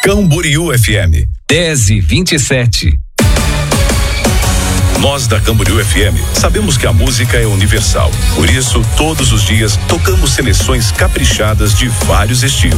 Camboriú FM 10:27. Nós da Camboriú FM sabemos que a música é universal. Por isso, todos os dias tocamos seleções caprichadas de vários estilos.